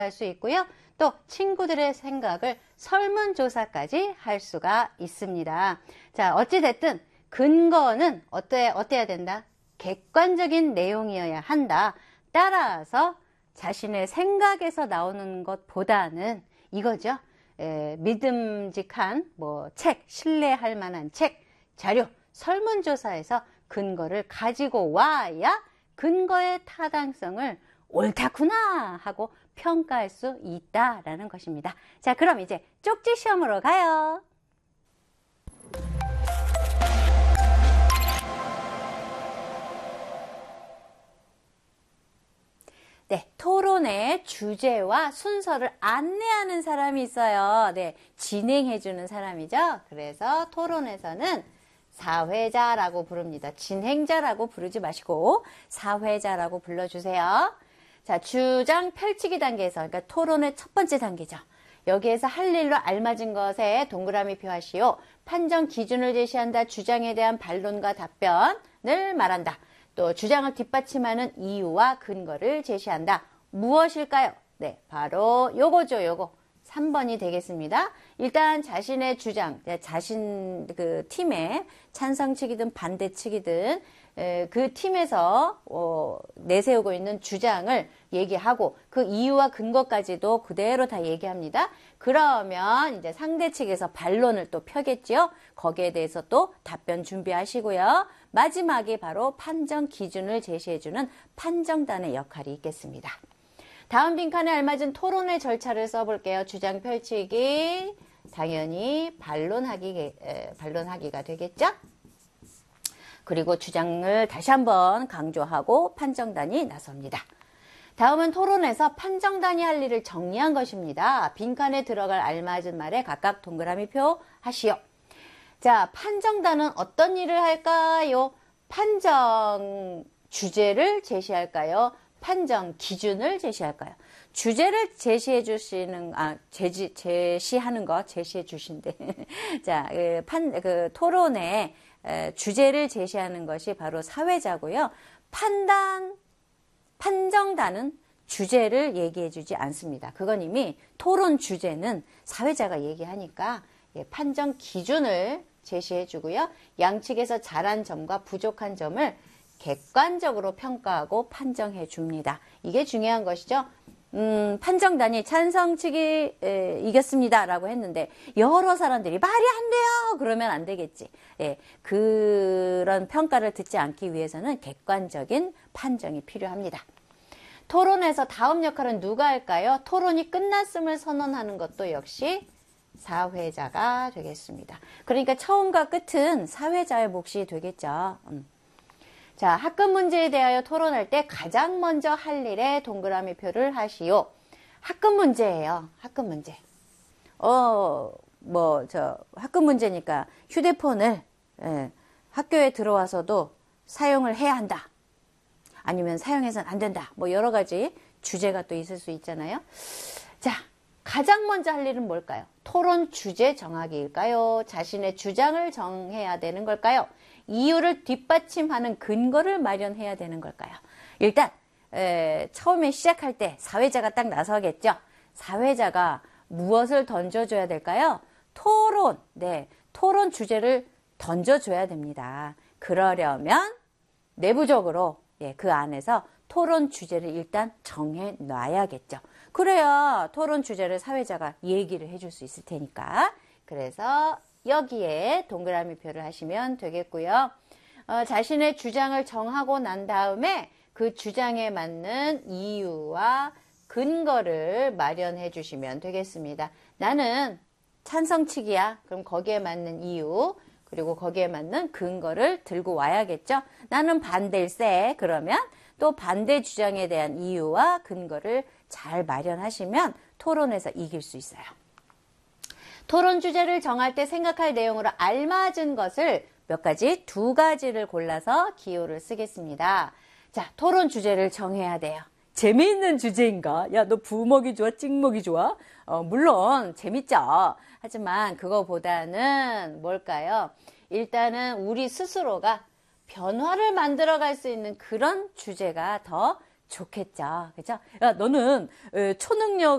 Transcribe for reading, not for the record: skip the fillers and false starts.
할 수 있고요. 또 친구들의 생각을 설문조사까지 할 수가 있습니다. 자, 어찌됐든 근거는 어때야 된다? 객관적인 내용이어야 한다. 따라서 자신의 생각에서 나오는 것보다는 이거죠. 믿음직한 책, 신뢰할 만한 책, 자료, 설문조사에서 근거를 가지고 와야 근거의 타당성을 옳다구나 하고 평가할 수 있다라는 것입니다. 자, 그럼 이제 쪽지 시험으로 가요. 네, 토론의 주제와 순서를 안내하는 사람이 있어요. 네, 진행해주는 사람이죠. 그래서 토론에서는 사회자라고 부릅니다. 진행자라고 부르지 마시고 사회자라고 불러주세요. 자, 주장 펼치기 단계에서, 그러니까 토론의 첫 번째 단계죠. 여기에서 할 일로 알맞은 것에 동그라미 표하시오. 판정 기준을 제시한다. 주장에 대한 반론과 답변을 말한다. 또 주장을 뒷받침하는 이유와 근거를 제시한다. 무엇일까요? 네, 바로 요거죠, 요거. 3번이 되겠습니다. 일단 자신의 주장, 자신 그 팀의 찬성 측이든 반대 측이든 그 팀에서 내세우고 있는 주장을 얘기하고 그 이유와 근거까지도 그대로 다 얘기합니다. 그러면 이제 상대 측에서 반론을 또 펴겠죠. 거기에 대해서 또 답변 준비하시고요. 마지막에 바로 판정 기준을 제시해주는 판정단의 역할이 있겠습니다. 다음 빈칸에 알맞은 토론의 절차를 써볼게요. 주장 펼치기, 당연히 반론하기가 되겠죠? 그리고 주장을 다시 한번 강조하고 판정단이 나섭니다. 다음은 토론에서 판정단이 할 일을 정리한 것입니다. 빈칸에 들어갈 알맞은 말에 각각 동그라미 표 하시오. 자, 판정단은 어떤 일을 할까요? 판정 주제를 제시할까요? 판정 기준을 제시할까요? 주제를 제시해 주시는, 제시하는 거, 제시해 주신대. 자, 토론의 주제를 제시하는 것이 바로 사회자고요. 판정단은 주제를 얘기해 주지 않습니다. 그건 이미 토론 주제는 사회자가 얘기하니까 판정 기준을 제시해 주고요. 양측에서 잘한 점과 부족한 점을 객관적으로 평가하고 판정해 줍니다. 이게 중요한 것이죠. 판정단이 찬성 측이 이겼습니다 라고 했는데 여러 사람들이 말이 안 돼요 그러면 안 되겠지. 그런 평가를 듣지 않기 위해서는 객관적인 판정이 필요합니다. 토론에서 다음 역할은 누가 할까요? 토론이 끝났음을 선언하는 것도 역시 사회자가 되겠습니다. 그러니까 처음과 끝은 사회자의 몫이 되겠죠. 자, 학급 문제에 대하여 토론할 때 가장 먼저 할 일에 동그라미 표를 하시오. 학급 문제예요. 학급 문제. 학급 문제니까 휴대폰을 학교에 들어와서도 사용을 해야 한다. 아니면 사용해서는 안 된다. 여러 가지 주제가 또 있을 수 있잖아요. 자, 가장 먼저 할 일은 뭘까요? 토론 주제 정하기일까요? 자신의 주장을 정해야 되는 걸까요? 이유를 뒷받침하는 근거를 마련해야 되는 걸까요? 일단 처음에 시작할 때 사회자가 딱 나서겠죠. 사회자가 무엇을 던져줘야 될까요? 토론, 토론 주제를 던져줘야 됩니다. 그러려면 내부적으로 그 안에서 토론 주제를 일단 정해놔야겠죠. 그래야 토론 주제를 사회자가 얘기를 해줄 수 있을 테니까. 그래서 여기에 동그라미 표를 하시면 되겠고요. 자신의 주장을 정하고 난 다음에 그 주장에 맞는 이유와 근거를 마련해 주시면 되겠습니다. 나는 찬성 측이야. 그럼 거기에 맞는 이유 그리고 거기에 맞는 근거를 들고 와야겠죠. 나는 반대일세. 그러면 또 반대 주장에 대한 이유와 근거를 잘 마련하시면 토론에서 이길 수 있어요. 토론 주제를 정할 때 생각할 내용으로 알맞은 것을 몇 가지, 2가지를 골라서 기호를 쓰겠습니다. 자, 토론 주제를 정해야 돼요. 재미있는 주제인가? 야, 너 부먹이 좋아? 찍먹이 좋아? 물론 재밌죠. 하지만 그거보다는 뭘까요? 일단은 우리 스스로가 변화를 만들어갈 수 있는 그런 주제가 더 좋겠죠. 그죠? 야, 너는 초능력